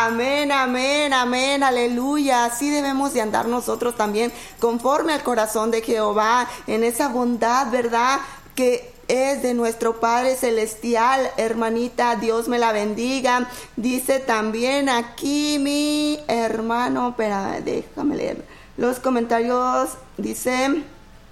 Amén, amén, amén, aleluya. Así debemos de andar nosotros también, conforme al corazón de Jehová, en esa bondad, ¿verdad?, que es de nuestro Padre Celestial. Hermanita, Dios me la bendiga. Dice también aquí mi hermano, espera, déjame leer los comentarios. Dice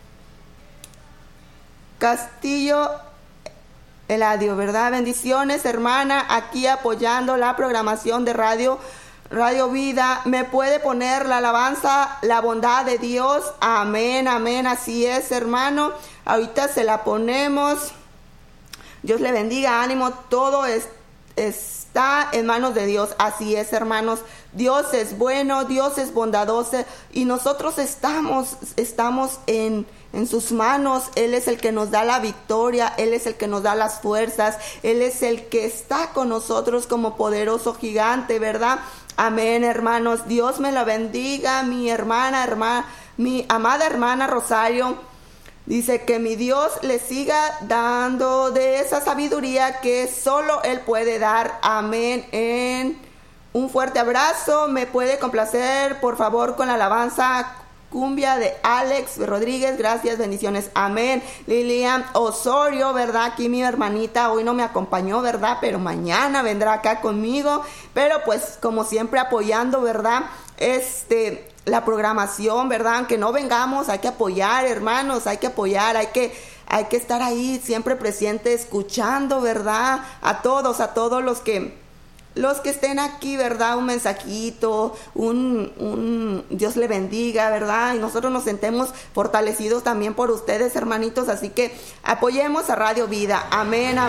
Castillo Eladio, ¿verdad? Bendiciones, hermana, aquí apoyando la programación de Radio Vida. ¿Me puede poner la alabanza, la bondad de Dios? Amén, amén, así es, hermano. Ahorita se la ponemos. Dios le bendiga, ánimo, todo está en manos de Dios. Así es, hermanos. Dios es bueno, Dios es bondadoso y nosotros estamos en sus manos. Él es el que nos da la victoria, Él es el que nos da las fuerzas, Él es el que está con nosotros como poderoso gigante, ¿verdad? Amén, hermanos. Dios me la bendiga, mi amada hermana Rosario. Dice que mi Dios le siga dando de esa sabiduría que solo Él puede dar. Amén. Un fuerte abrazo. ¿Me puede complacer, por favor, con la alabanza Cumbia de Alex Rodríguez? Gracias, bendiciones. Amén. Lilian Osorio, ¿verdad? Aquí mi hermanita hoy no me acompañó, ¿verdad? Pero mañana vendrá acá conmigo. Pero pues como siempre apoyando, ¿verdad? La programación, ¿verdad? Aunque no vengamos, hay que apoyar, hermanos, hay que apoyar, hay que estar ahí siempre presente, escuchando, ¿verdad? A todos los que estén aquí, ¿verdad? Un mensajito, Dios le bendiga, ¿verdad? Y nosotros nos sentemos fortalecidos también por ustedes, hermanitos, así que apoyemos a Radio Vida. Amén, amén.